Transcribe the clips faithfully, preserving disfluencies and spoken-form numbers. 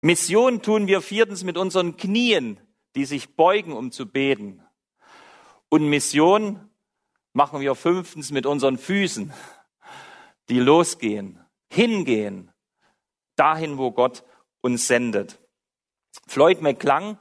Mission tun wir viertens mit unseren Knien, die sich beugen, um zu beten. Und Mission machen wir fünftens mit unseren Füßen, die losgehen, hingehen, dahin, wo Gott uns sendet. Floyd McClung,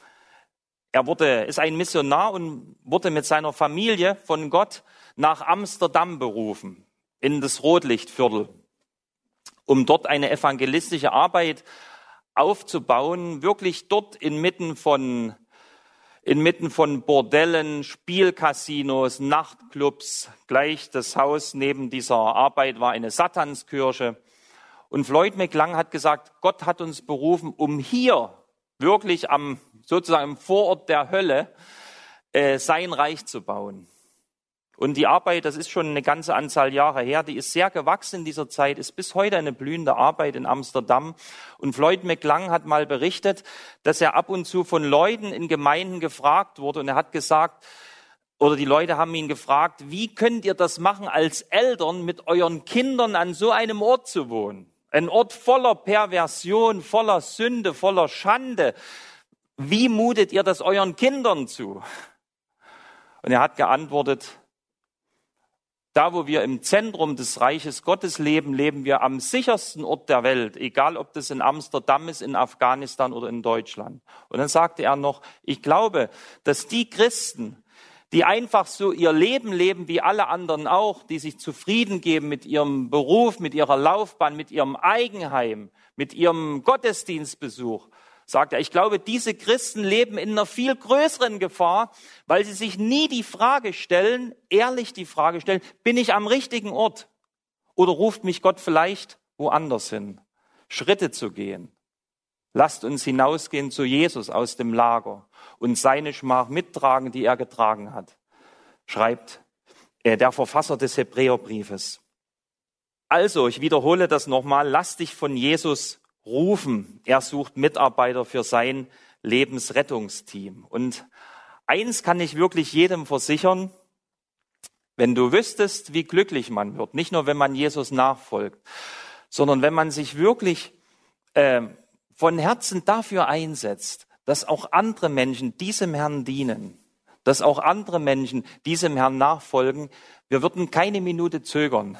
er wurde, ist ein Missionar und wurde mit seiner Familie von Gott nach Amsterdam berufen, in das Rotlichtviertel, um dort eine evangelistische Arbeit aufzubauen, wirklich dort inmitten von, inmitten von Bordellen, Spielcasinos, Nachtclubs. Gleich das Haus neben dieser Arbeit war eine Satanskirche. Und Floyd McClung hat gesagt, Gott hat uns berufen, um hier wirklich am, sozusagen im Vorort der Hölle, äh, sein Reich zu bauen. Und die Arbeit, das ist schon eine ganze Anzahl Jahre her, die ist sehr gewachsen in dieser Zeit, ist bis heute eine blühende Arbeit in Amsterdam. Und Floyd McClung hat mal berichtet, dass er ab und zu von Leuten in Gemeinden gefragt wurde. Und er hat gesagt, oder die Leute haben ihn gefragt, wie könnt ihr das machen, als Eltern mit euren Kindern an so einem Ort zu wohnen? Ein Ort voller Perversion, voller Sünde, voller Schande. Wie mutet ihr das euren Kindern zu? Und er hat geantwortet, da, wo wir im Zentrum des Reiches Gottes leben, leben wir am sichersten Ort der Welt, egal ob das in Amsterdam ist, in Afghanistan oder in Deutschland. Und dann sagte er noch, ich glaube, dass die Christen, die einfach so ihr Leben leben wie alle anderen auch, die sich zufrieden geben mit ihrem Beruf, mit ihrer Laufbahn, mit ihrem Eigenheim, mit ihrem Gottesdienstbesuch, sagt er, ich glaube, diese Christen leben in einer viel größeren Gefahr, weil sie sich nie die Frage stellen, ehrlich die Frage stellen, bin ich am richtigen Ort? Oder ruft mich Gott vielleicht woanders hin? Schritte zu gehen. Lasst uns hinausgehen zu Jesus aus dem Lager und seine Schmach mittragen, die er getragen hat, schreibt der Verfasser des Hebräerbriefes. Also, ich wiederhole das nochmal, lass dich von Jesus rufen. Er sucht Mitarbeiter für sein Lebensrettungsteam. Und eins kann ich wirklich jedem versichern, wenn du wüsstest, wie glücklich man wird, nicht nur wenn man Jesus nachfolgt, sondern wenn man sich wirklich äh, von Herzen dafür einsetzt, dass auch andere Menschen diesem Herrn dienen, dass auch andere Menschen diesem Herrn nachfolgen, wir würden keine Minute zögern.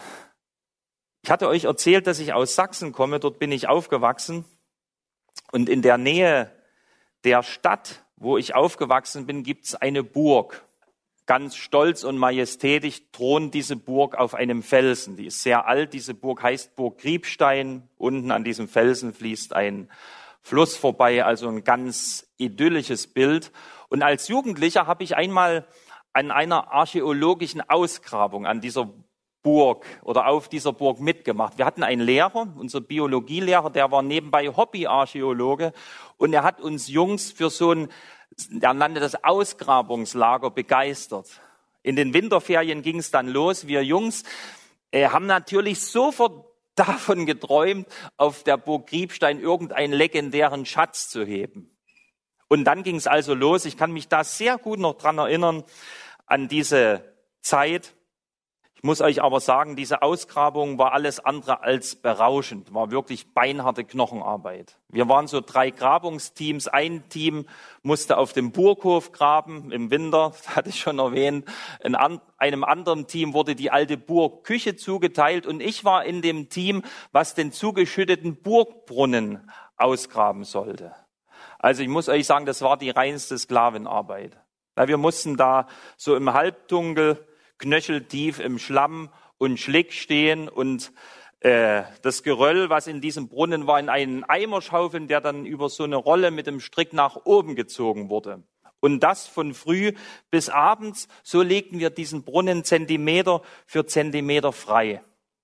Ich hatte euch erzählt, dass ich aus Sachsen komme, dort bin ich aufgewachsen und in der Nähe der Stadt, wo ich aufgewachsen bin, gibt es eine Burg. Ganz stolz und majestätisch thront diese Burg auf einem Felsen. Die ist sehr alt, diese Burg heißt Burg Griebstein. Unten an diesem Felsen fließt ein Fluss vorbei, also ein ganz idyllisches Bild. Und als Jugendlicher habe ich einmal an einer archäologischen Ausgrabung an dieser Burg oder auf dieser Burg mitgemacht. Wir hatten einen Lehrer, unser Biologielehrer, der war nebenbei Hobbyarchäologe und er hat uns Jungs für so ein, er nannte das Ausgrabungslager, begeistert. In den Winterferien ging es dann los. Wir Jungs äh, haben natürlich sofort davon geträumt, auf der Burg Griebstein irgendeinen legendären Schatz zu heben. Und dann ging es also los. Ich kann mich da sehr gut noch dran erinnern, an diese Zeit. Ich muss euch aber sagen, diese Ausgrabung war alles andere als berauschend, war wirklich beinharte Knochenarbeit. Wir waren so drei Grabungsteams. Ein Team musste auf dem Burghof graben im Winter, das hatte ich schon erwähnt. In einem anderen Team wurde die alte Burgküche zugeteilt und ich war in dem Team, was den zugeschütteten Burgbrunnen ausgraben sollte. Also ich muss euch sagen, das war die reinste Sklavenarbeit. Wir mussten da so im Halbdunkel, knöcheltief im Schlamm und Schlick stehen und äh, das Geröll, was in diesem Brunnen war, in einen Eimer schaufeln, der dann über so eine Rolle mit dem Strick nach oben gezogen wurde. Und das von früh bis abends, so legten wir diesen Brunnen Zentimeter für Zentimeter frei.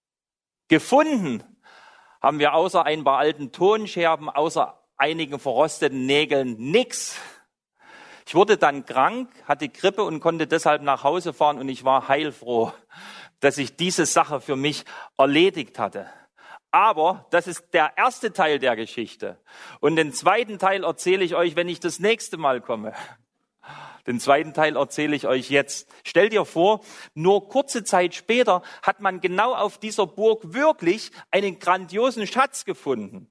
Gefunden haben wir außer ein paar alten Tonscherben, außer einigen verrosteten Nägeln nix. Ich wurde dann krank, hatte Grippe und konnte deshalb nach Hause fahren und ich war heilfroh, dass ich diese Sache für mich erledigt hatte. Aber das ist der erste Teil der Geschichte. Und den zweiten Teil erzähle ich euch, wenn ich das nächste Mal komme. Den zweiten Teil erzähle ich euch jetzt. Stell dir vor, nur kurze Zeit später hat man genau auf dieser Burg wirklich einen grandiosen Schatz gefunden.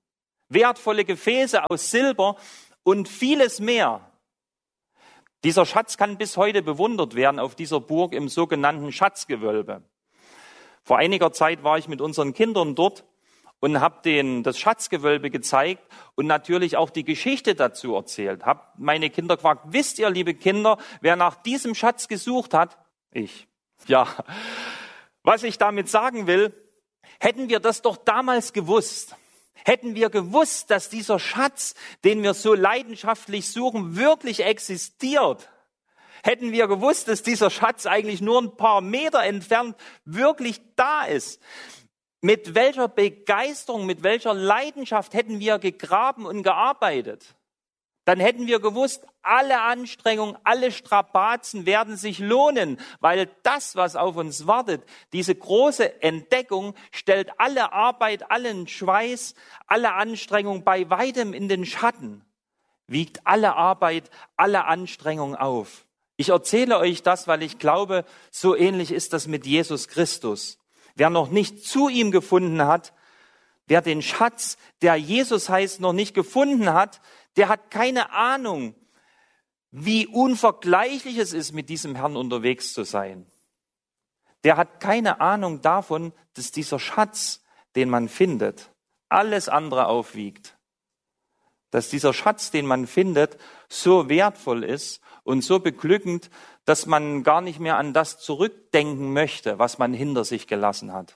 wertvolle Gefäße aus Silber und vieles mehr. Dieser Schatz kann bis heute bewundert werden auf dieser Burg im sogenannten Schatzgewölbe. Vor einiger Zeit war ich mit unseren Kindern dort und habe denen das Schatzgewölbe gezeigt und natürlich auch die Geschichte dazu erzählt. Habe meine Kinder gefragt, wisst ihr, liebe Kinder, wer nach diesem Schatz gesucht hat? Ich. Ja, was ich damit sagen will, hätten wir das doch damals gewusst, hätten wir gewusst, dass dieser Schatz, den wir so leidenschaftlich suchen, wirklich existiert, hätten wir gewusst, dass dieser Schatz eigentlich nur ein paar Meter entfernt wirklich da ist, mit welcher Begeisterung, mit welcher Leidenschaft hätten wir gegraben und gearbeitet, dann hätten wir gewusst, alle Anstrengungen, alle Strapazen werden sich lohnen, weil das, was auf uns wartet, diese große Entdeckung, stellt alle Arbeit, allen Schweiß, alle Anstrengung bei weitem in den Schatten, wiegt alle Arbeit, alle Anstrengung auf. Ich erzähle euch das, weil ich glaube, so ähnlich ist das mit Jesus Christus. Wer noch nicht zu ihm gefunden hat, wer den Schatz, der Jesus heißt, noch nicht gefunden hat, der hat keine Ahnung, wie unvergleichlich es ist, mit diesem Herrn unterwegs zu sein. Der hat keine Ahnung davon, dass dieser Schatz, den man findet, alles andere aufwiegt. Dass dieser Schatz, den man findet, so wertvoll ist und so beglückend, dass man gar nicht mehr an das zurückdenken möchte, was man hinter sich gelassen hat.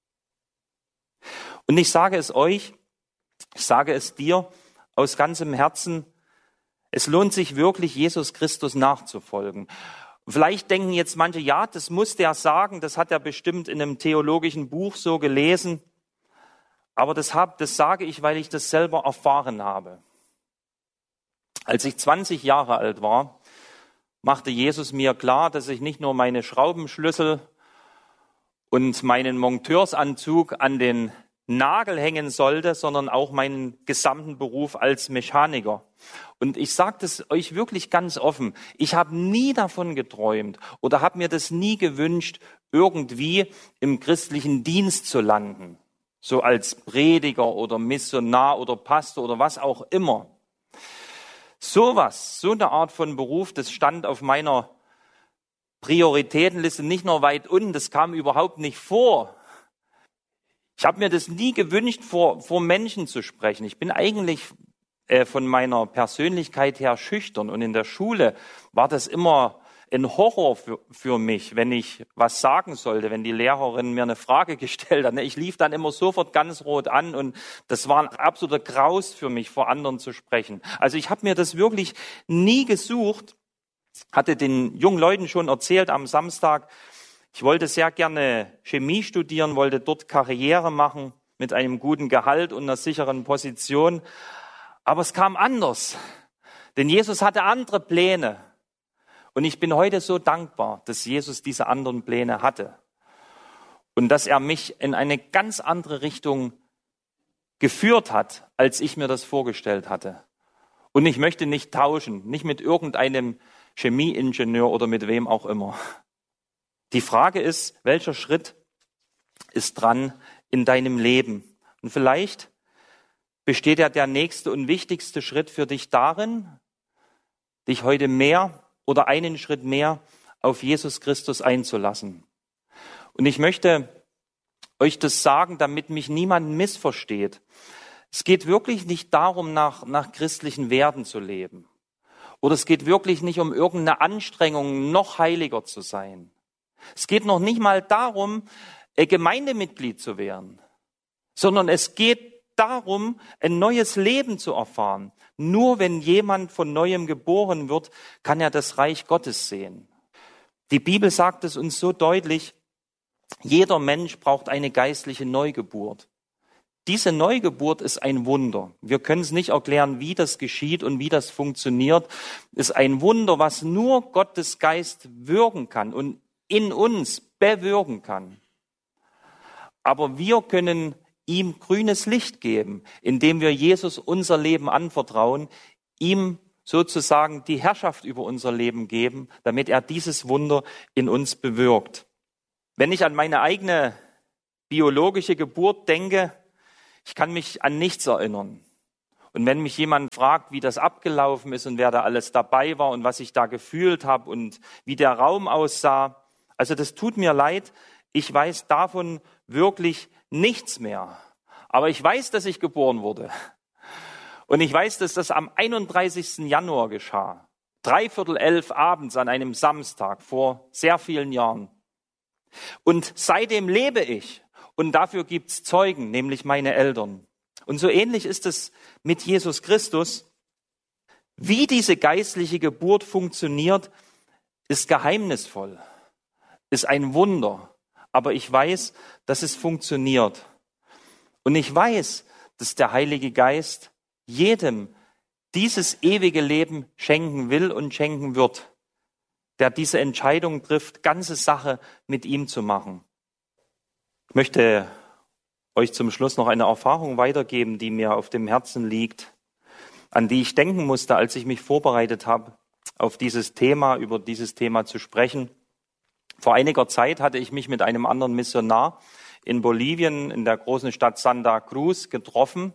Und ich sage es euch, ich sage es dir aus ganzem Herzen, es lohnt sich wirklich, Jesus Christus nachzufolgen. Vielleicht denken jetzt manche, ja, das muss der sagen, das hat er bestimmt in einem theologischen Buch so gelesen. Aber das, hab, das sage ich, weil ich das selber erfahren habe. Als ich zwanzig Jahre alt war, machte Jesus mir klar, dass ich nicht nur meine Schraubenschlüssel und meinen Monteursanzug an den Nagel hängen sollte, sondern auch meinen gesamten Beruf als Mechaniker. Und ich sage das euch wirklich ganz offen, ich habe nie davon geträumt oder habe mir das nie gewünscht, irgendwie im christlichen Dienst zu landen. So als Prediger oder Missionar oder Pastor oder was auch immer. Sowas, so eine Art von Beruf, das stand auf meiner Prioritätenliste nicht nur weit unten, das kam überhaupt nicht vor. Ich habe mir das nie gewünscht, vor, vor Menschen zu sprechen. Ich bin eigentlich äh, von meiner Persönlichkeit her schüchtern und in der Schule war das immer ein Horror für, für mich, wenn ich was sagen sollte, wenn die Lehrerin mir eine Frage gestellt hat. Ich lief dann immer sofort ganz rot an und das war ein absoluter Graus für mich, vor anderen zu sprechen. Also ich habe mir das wirklich nie gesucht, hatte den jungen Leuten schon erzählt am Samstag, ich wollte sehr gerne Chemie studieren, wollte dort Karriere machen mit einem guten Gehalt und einer sicheren Position. Aber es kam anders, denn Jesus hatte andere Pläne. Und ich bin heute so dankbar, dass Jesus diese anderen Pläne hatte und dass er mich in eine ganz andere Richtung geführt hat, als ich mir das vorgestellt hatte. Und ich möchte nicht tauschen, nicht mit irgendeinem Chemieingenieur oder mit wem auch immer. Die Frage ist, welcher Schritt ist dran in deinem Leben? Und vielleicht besteht ja der nächste und wichtigste Schritt für dich darin, dich heute mehr oder einen Schritt mehr auf Jesus Christus einzulassen. Und ich möchte euch das sagen, damit mich niemand missversteht. Es geht wirklich nicht darum, nach, nach christlichen Werten zu leben. Oder es geht wirklich nicht um irgendeine Anstrengung, noch heiliger zu sein. Es geht noch nicht mal darum, Gemeindemitglied zu werden, sondern es geht darum, ein neues Leben zu erfahren. Nur wenn jemand von Neuem geboren wird, kann er das Reich Gottes sehen. Die Bibel sagt es uns so deutlich, jeder Mensch braucht eine geistliche Neugeburt. Diese Neugeburt ist ein Wunder. Wir können es nicht erklären, wie das geschieht und wie das funktioniert. Es ist ein Wunder, was nur Gottes Geist wirken kann und in uns bewirken kann. Aber wir können ihm grünes Licht geben, indem wir Jesus unser Leben anvertrauen, ihm sozusagen die Herrschaft über unser Leben geben, damit er dieses Wunder in uns bewirkt. Wenn ich an meine eigene biologische Geburt denke, ich kann mich an nichts erinnern. Und wenn mich jemand fragt, wie das abgelaufen ist und wer da alles dabei war und was ich da gefühlt habe und wie der Raum aussah, also das tut mir leid, ich weiß davon wirklich nichts mehr. Aber ich weiß, dass ich geboren wurde. Und ich weiß, dass das am einunddreißigsten Januar geschah. Dreiviertel elf abends an einem Samstag vor sehr vielen Jahren. Und seitdem lebe ich. Und dafür gibt's Zeugen, nämlich meine Eltern. Und so ähnlich ist es mit Jesus Christus. Wie diese geistliche Geburt funktioniert, ist geheimnisvoll, ist ein Wunder. Aber ich weiß, dass es funktioniert. Und ich weiß, dass der Heilige Geist jedem dieses ewige Leben schenken will und schenken wird, der diese Entscheidung trifft, ganze Sache mit ihm zu machen. Ich möchte euch zum Schluss noch eine Erfahrung weitergeben, die mir auf dem Herzen liegt, an die ich denken musste, als ich mich vorbereitet habe, auf dieses Thema, über dieses Thema zu sprechen. Vor einiger Zeit hatte ich mich mit einem anderen Missionar in Bolivien, in der großen Stadt Santa Cruz, getroffen.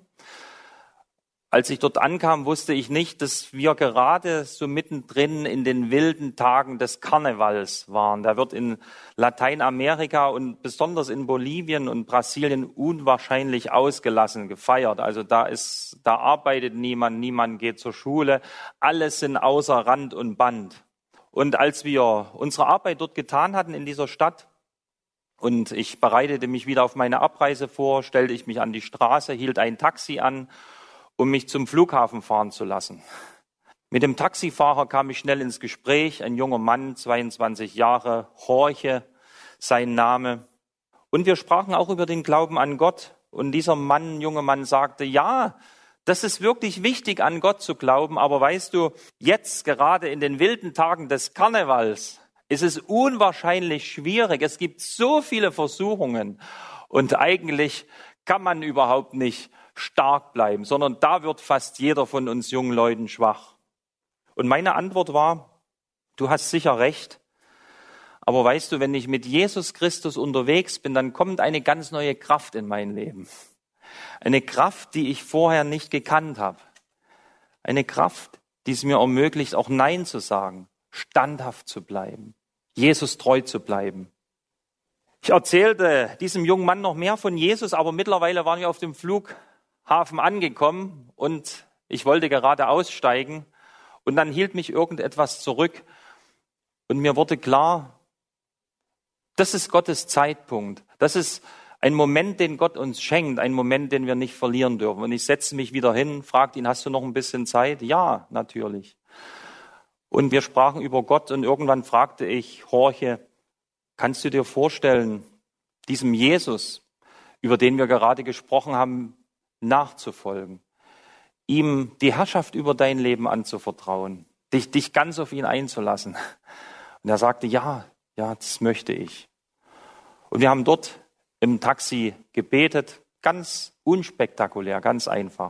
Als ich dort ankam, wusste ich nicht, dass wir gerade so mittendrin in den wilden Tagen des Karnevals waren. Der wird in Lateinamerika und besonders in Bolivien und Brasilien unwahrscheinlich ausgelassen gefeiert. Also da ist, da arbeitet niemand, niemand geht zur Schule. Alles sind außer Rand und Band. Und als wir unsere Arbeit dort getan hatten in dieser Stadt und ich bereitete mich wieder auf meine Abreise vor, stellte ich mich an die Straße, hielt ein Taxi an, um mich zum Flughafen fahren zu lassen. Mit dem Taxifahrer kam ich schnell ins Gespräch, ein junger Mann, zweiundzwanzig Jahre, Jorge, sein Name. Und wir sprachen auch über den Glauben an Gott. Und dieser Mann, junger Mann, sagte, ja, das ist wirklich wichtig, an Gott zu glauben. Aber weißt du, jetzt gerade in den wilden Tagen des Karnevals ist es unwahrscheinlich schwierig. Es gibt so viele Versuchungen. Und eigentlich kann man überhaupt nicht stark bleiben, sondern da wird fast jeder von uns jungen Leuten schwach. Und meine Antwort war, du hast sicher recht, aber weißt du, wenn ich mit Jesus Christus unterwegs bin, dann kommt eine ganz neue Kraft in mein Leben. Eine Kraft, die ich vorher nicht gekannt habe. Eine Kraft, die es mir ermöglicht, auch Nein zu sagen, standhaft zu bleiben, Jesus treu zu bleiben. Ich erzählte diesem jungen Mann noch mehr von Jesus, aber mittlerweile waren wir auf dem Flughafen angekommen und ich wollte gerade aussteigen und dann hielt mich irgendetwas zurück und mir wurde klar, das ist Gottes Zeitpunkt. Das ist ein Moment, den Gott uns schenkt, ein Moment, den wir nicht verlieren dürfen. Und ich setzte mich wieder hin, fragte ihn, hast du noch ein bisschen Zeit? Ja, natürlich. Und wir sprachen über Gott und irgendwann fragte ich Jorge, kannst du dir vorstellen, diesem Jesus, über den wir gerade gesprochen haben, nachzufolgen, ihm die Herrschaft über dein Leben anzuvertrauen, dich, dich ganz auf ihn einzulassen? Und er sagte, ja, ja, das möchte ich. Und wir haben dort im Taxi gebetet, ganz unspektakulär, ganz einfach.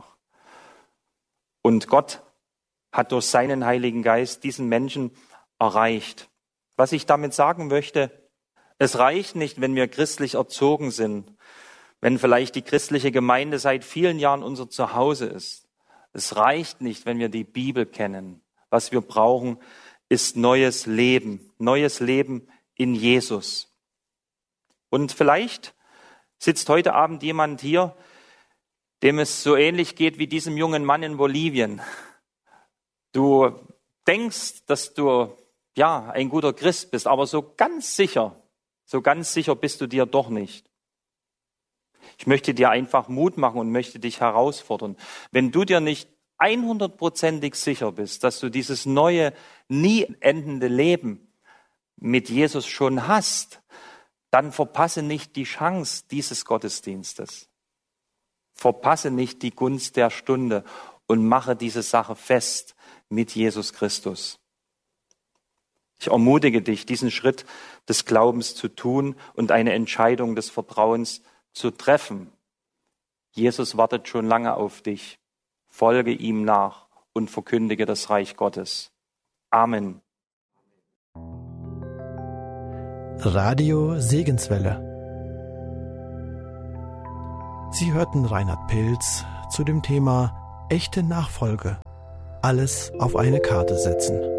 Und Gott hat durch seinen Heiligen Geist diesen Menschen erreicht. Was ich damit sagen möchte, es reicht nicht, wenn wir christlich erzogen sind, wenn vielleicht die christliche Gemeinde seit vielen Jahren unser Zuhause ist. Es reicht nicht, wenn wir die Bibel kennen. Was wir brauchen, ist neues Leben, neues Leben in Jesus. Und vielleicht sitzt heute Abend jemand hier, dem es so ähnlich geht wie diesem jungen Mann in Bolivien. Du denkst, dass du ja ein guter Christ bist, aber so ganz sicher, so ganz sicher bist du dir doch nicht. Ich möchte dir einfach Mut machen und möchte dich herausfordern. Wenn du dir nicht hundertprozentig sicher bist, dass du dieses neue, nie endende Leben mit Jesus schon hast, dann verpasse nicht die Chance dieses Gottesdienstes. Verpasse nicht die Gunst der Stunde und mache diese Sache fest mit Jesus Christus. Ich ermutige dich, diesen Schritt des Glaubens zu tun und eine Entscheidung des Vertrauens zu treffen. Jesus wartet schon lange auf dich. Folge ihm nach und verkündige das Reich Gottes. Amen. Radio Segenswelle. Sie hörten Reinhard Pilz zu dem Thema echte Nachfolge alles auf eine Karte setzen.